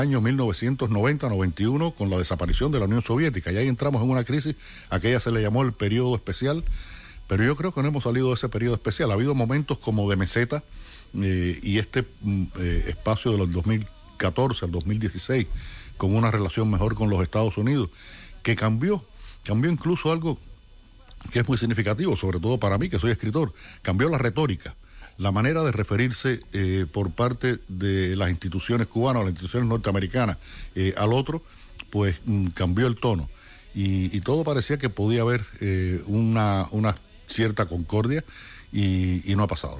año 1990-91 con la desaparición de la Unión Soviética, y ahí entramos en una crisis. Aquella se le llamó el periodo especial, pero yo creo que no hemos salido de ese periodo especial. Ha habido momentos como de meseta, y este espacio de los 2014 al 2016, con una relación mejor con los Estados Unidos, que cambió incluso algo que es muy significativo, sobre todo para mí, que soy escritor. Cambió la retórica, la manera de referirse por parte de las instituciones cubanas o las instituciones norteamericanas al otro, pues cambió el tono. Y todo parecía que podía haber una cierta concordia, y no ha pasado.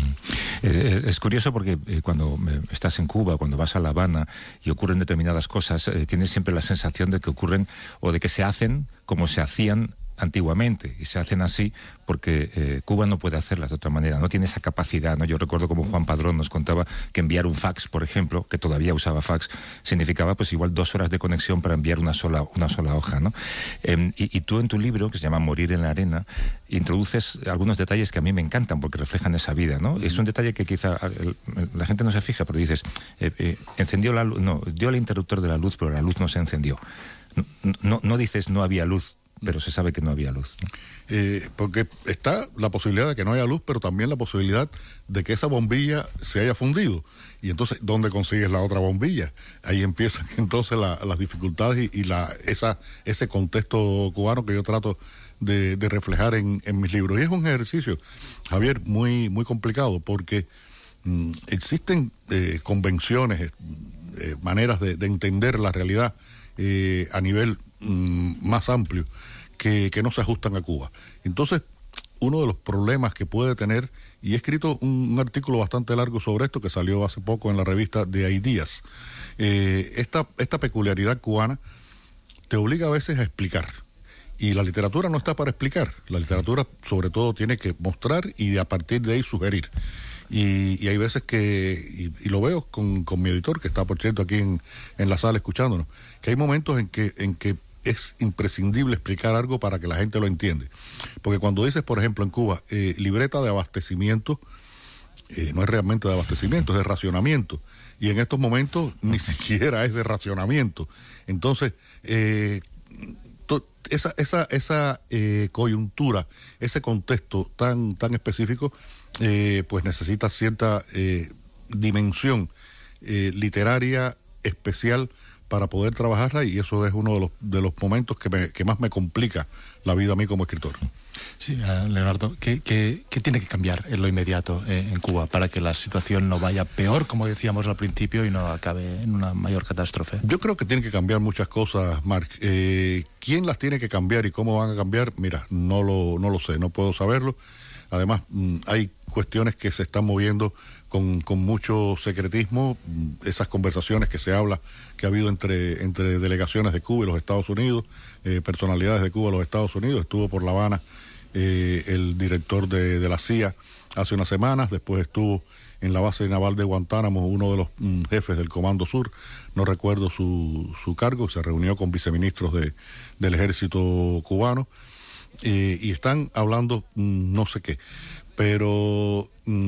Es curioso porque cuando estás en Cuba, cuando vas a La Habana y ocurren determinadas cosas, tienes siempre la sensación de que ocurren o de que se hacen como se hacían antiguamente, y se hacen así porque Cuba no puede hacerlas de otra manera, no tiene esa capacidad, ¿no? Yo recuerdo como Juan Padrón nos contaba que enviar un fax, por ejemplo, que todavía usaba fax, significaba pues igual 2 horas de conexión para enviar una sola hoja, ¿no? Y tú en tu libro, que se llama Morir en la arena, introduces algunos detalles que a mí me encantan porque reflejan esa vida, ¿no? Es un detalle que quizá la gente no se fija, pero dices, encendió la luz, no, dio el interruptor de la luz, pero la luz no se encendió. No dices no había luz, pero se sabe que no había luz, ¿no? Porque está la posibilidad de que no haya luz, pero también la posibilidad de que esa bombilla se haya fundido. Y entonces, ¿dónde consigues la otra bombilla? Ahí empiezan entonces las dificultades y ese contexto cubano que yo trato de reflejar en mis libros. Y es un ejercicio, Javier, muy, muy complicado, porque existen convenciones, maneras de entender la realidad a nivel más amplio que no se ajustan a Cuba. Entonces, uno de los problemas que puede tener, y he escrito un artículo bastante largo sobre esto que salió hace poco en la revista de Ideas, esta peculiaridad cubana te obliga a veces a explicar, y la literatura no está para explicar. La literatura sobre todo tiene que mostrar y a partir de ahí sugerir. Y hay veces que, y lo veo con mi editor, que está por cierto aquí en la sala escuchándonos, que hay momentos en que es imprescindible explicar algo para que la gente lo entiende. Porque cuando dices, por ejemplo, en Cuba, libreta de abastecimiento, no es realmente de abastecimiento, es de racionamiento. Y en estos momentos ni siquiera es de racionamiento. Entonces, esa coyuntura, ese contexto tan específico, pues necesita cierta dimensión literaria especial para poder trabajarla, y eso es uno de los momentos que más me complica la vida a mí como escritor. Sí, Leonardo, ¿qué tiene que cambiar en lo inmediato en Cuba para que la situación no vaya peor, como decíamos al principio, y no acabe en una mayor catástrofe? Yo creo que tienen que cambiar muchas cosas, Marc. ¿Quién las tiene que cambiar y cómo van a cambiar? Mira, no lo sé, no puedo saberlo. Además, hay cuestiones que se están moviendo con mucho secretismo. Esas conversaciones que se habla, que ha habido entre delegaciones de Cuba y los Estados Unidos, personalidades de Cuba y los Estados Unidos. Estuvo por La Habana el director de la CIA hace unas semanas, después estuvo en la base naval de Guantánamo uno de los jefes del Comando Sur, no recuerdo su cargo, se reunió con viceministros del ejército cubano, y están hablando no sé qué, pero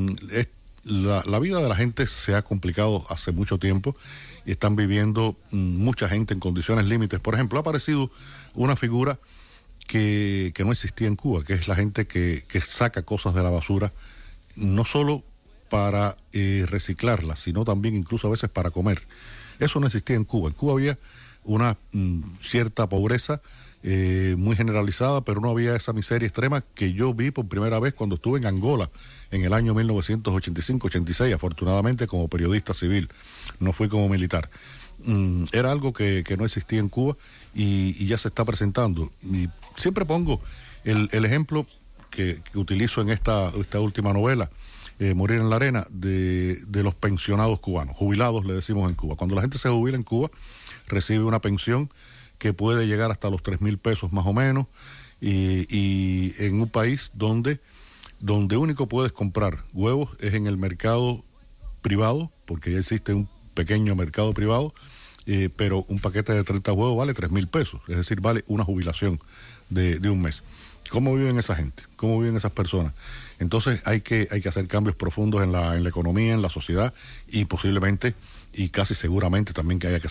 la vida de la gente se ha complicado hace mucho tiempo, y están viviendo mucha gente en condiciones límites. Por ejemplo, ha aparecido una figura que no existía en Cuba, que es la gente que saca cosas de la basura, no solo para reciclarlas, sino también incluso a veces para comer. Eso no existía en Cuba. En Cuba había una cierta pobreza muy generalizada, pero no había esa miseria extrema que yo vi por primera vez cuando estuve en Angola en el año 1985-86, afortunadamente como periodista civil, no fui como militar. Era algo que no existía en Cuba, y ya se está presentando. Y siempre pongo el ejemplo que utilizo en esta última novela, Morir en la arena, de los pensionados cubanos, jubilados le decimos en Cuba. Cuando la gente se jubila en Cuba, recibe una pensión que puede llegar hasta los 3,000 pesos más o menos, y en un país donde único puedes comprar huevos es en el mercado privado, porque ya existe un pequeño mercado privado, pero un paquete de 30 huevos vale 3,000 pesos, es decir, vale una jubilación de un mes. ¿Cómo viven esa gente? ¿Cómo viven esas personas? Entonces hay que hacer cambios profundos en la economía, en la sociedad y posiblemente y casi seguramente también que haya que